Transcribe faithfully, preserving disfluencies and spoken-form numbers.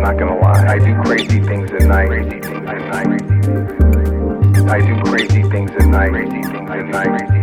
not gonna lie. I do crazy things at night. I do crazy things at night. Crazy things at night.